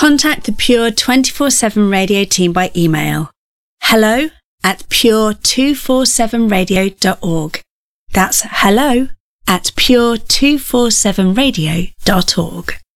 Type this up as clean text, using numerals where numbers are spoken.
contact the Pure 24/7 Radio team by email hello@pure247radio.org. That's hello@pure247radio.org.